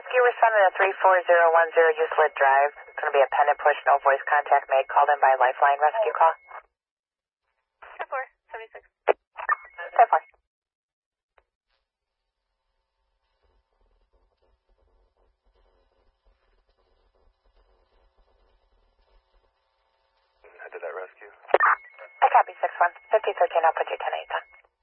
Rescue responding to 34010 Euclid Drive. It's going to be a pendant push, no voice contact made. Called in by Lifeline Rescue call. 476. 4. I did that rescue. I copy 6-1. 5013, I'll put you 10-8 on.